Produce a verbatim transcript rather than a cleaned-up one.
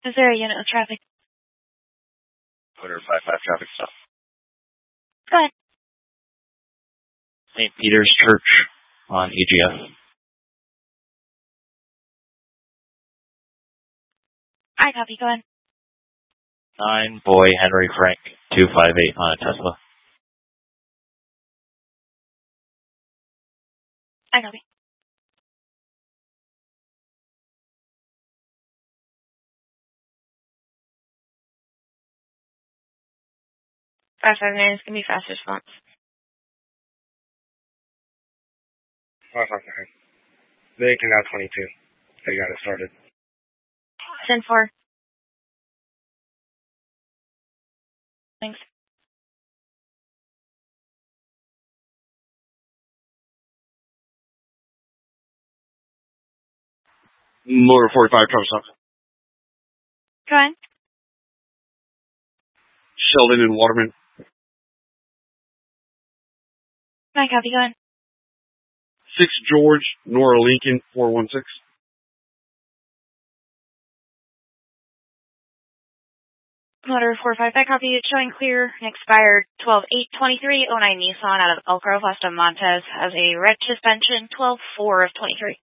Is there a unit with traffic? Order five five traffic stop. Go ahead. Saint Peter's Church on E G F. I copy. Go ahead. Nine Boy Henry Frank two five eight on a Tesla. I copy. Five five nine is gonna be fast response. Five five nine. They can now twenty two. They got it started. Send four. Thanks. Motor forty-five, traffic stop. Go ahead. Sheldon and Waterman. I copy. Go ahead. Six George, Nora Lincoln, four one six. Motor four five, I copy. It's showing clear and expired twelve eight twenty-three. oh nine Nissan out of Elk Grove, west of Montez, has a red suspension, twelve four of twenty-three.